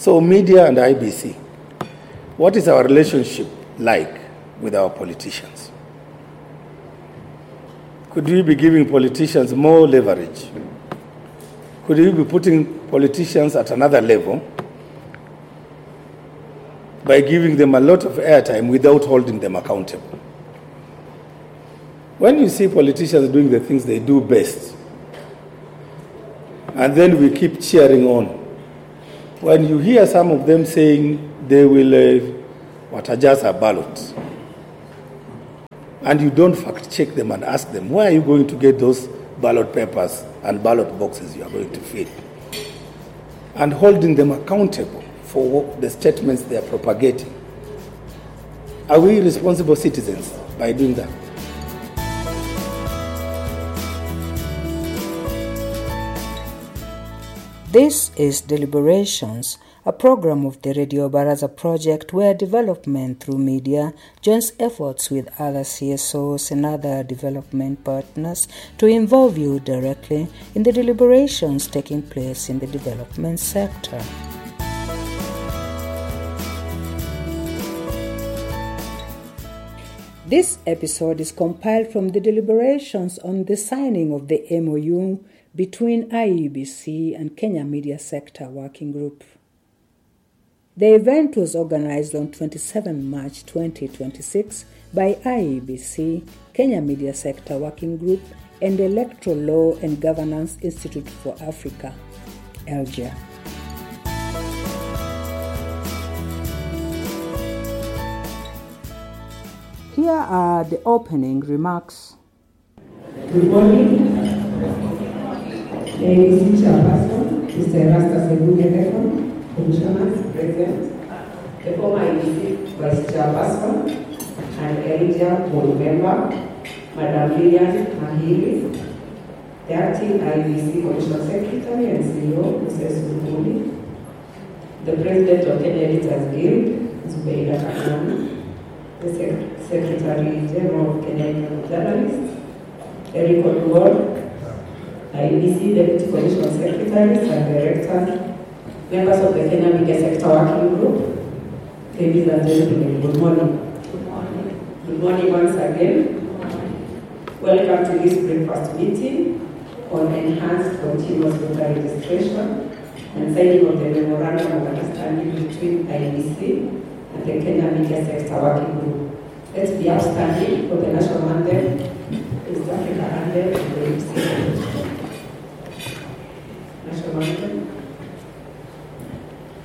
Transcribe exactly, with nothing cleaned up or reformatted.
So media and I B C, what is our relationship like with our politicians? Could we be giving politicians more leverage? Could we be putting politicians at another level by giving them a lot of airtime without holding them accountable? When you see politicians doing the things they do best, and then we keep cheering on, when you hear some of them saying they will uh, what, adjust a ballot, and you don't fact check them and ask them, where are you going to get those ballot papers and ballot boxes you are going to fill? And holding them accountable for the statements they are propagating. Are we responsible citizens by doing that? This is Deliberations, a program of the Radio Baraza project where development through media joins efforts with other C S Os and other development partners to involve you directly in the deliberations taking place in the development sector. This episode is compiled from the deliberations on the signing of the M O U between I E B C and Kenya Media Sector Working Group. The event was organized on the twenty-seventh of March twenty twenty-six by I E B C, Kenya Media Sector Working Group, and Electoral Law and Governance Institute for Africa, ELGIA. Here are the opening remarks. Good morning. A B C Chairperson, Mister Erastus Ebuge, Commissioners, President, the former A B C Vice Chairperson, and ELGIA Board Member, Madam Lilian Mahiri, the Acting I E B C Commission Secretary and C E O, Mister Sukuli, the President of Kenya Editors Guild, Zubeida Kanana, the Sec- Secretary General of Kenya Journalists, Eric Oduor, I E B C Deputy Commissioner Secretaries and Directors, members of the Kenya Media Sector Working Group, ladies and gentlemen, good morning. Good morning. Good morning once again. Good morning. Welcome to this breakfast meeting on enhanced continuous voter registration and signing of the Memorandum of Understanding between I E B C and the Kenya Media Sector Working Group. Let's be outstanding for the national anthem, East Africa anthem, and the A B C national anthem.